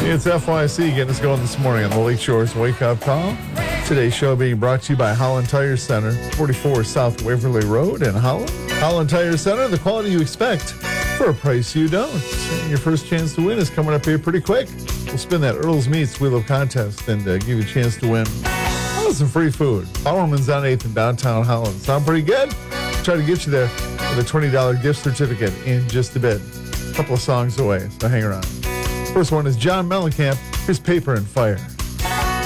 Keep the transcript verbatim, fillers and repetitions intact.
It's F Y C getting us going this morning on the Lake Shores Wake Up Call. Today's show being brought to you by Holland Tire Center, forty-four South Waverly Road in Holland. Holland Tire Center, the quality you expect for a price you don't. And your first chance to win is coming up here pretty quick. We'll spin that Earl's Meats Wheel of Contest and uh, give you a chance to win oh, some free food. Bowerman's on eighth in downtown Holland. Sound pretty good? Try to get you there with a twenty dollars gift certificate in just a bit. A couple of songs away, so hang around. First one is John Mellencamp, his Paper and Fire.